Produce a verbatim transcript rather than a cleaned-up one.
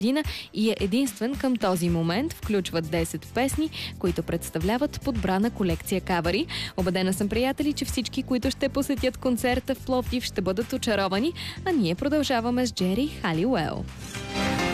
година и е единствен към този момент. Включват десет песни, които представляват подбрана колекция кавъри. Обедена съм, приятели, че всички, които ще посетят концерта в Пловдив, ще бъдат очаровани, а ние продължаваме с Джери Халиуел.